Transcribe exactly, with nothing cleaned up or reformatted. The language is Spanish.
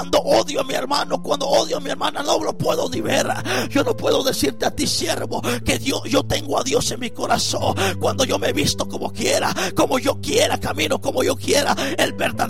Cuando odio a mi hermano, cuando odio a mi hermana, no lo puedo ni ver. Yo no puedo decirte a ti, siervo, que Dios, yo tengo a Dios en mi corazón. Cuando yo me visto como quiera, como yo quiera, camino como yo quiera, el verdadero